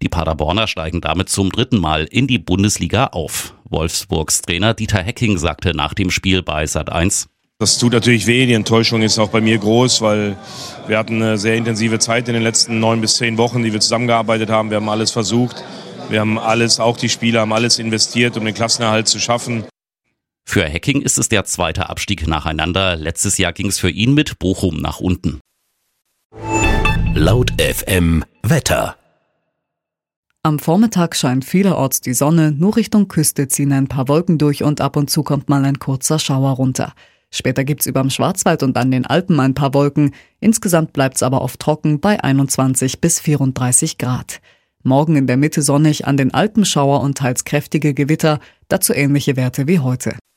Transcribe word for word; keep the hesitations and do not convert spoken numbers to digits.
Die Paderborner steigen damit zum dritten Mal in die Bundesliga auf. Wolfsburgs Trainer Dieter Hecking sagte nach dem Spiel bei Sat eins: Das tut natürlich weh, die Enttäuschung ist auch bei mir groß, weil wir hatten eine sehr intensive Zeit in den letzten neun bis zehn Wochen, die wir zusammengearbeitet haben. Wir haben alles versucht, wir haben alles, auch die Spieler haben alles investiert, um den Klassenerhalt zu schaffen. Für Hecking ist es der zweite Abstieg nacheinander. Letztes Jahr ging es für ihn mit Bochum nach unten. Laut F M Wetter. Am Vormittag scheint vielerorts die Sonne, nur Richtung Küste ziehen ein paar Wolken durch und ab und zu kommt mal ein kurzer Schauer runter. Später gibt's überm Schwarzwald und an den Alpen ein paar Wolken. Insgesamt bleibt's aber oft trocken bei einundzwanzig bis vierunddreißig Grad. Morgen in der Mitte sonnig, an den Alpen Schauer und teils kräftige Gewitter, dazu ähnliche Werte wie heute.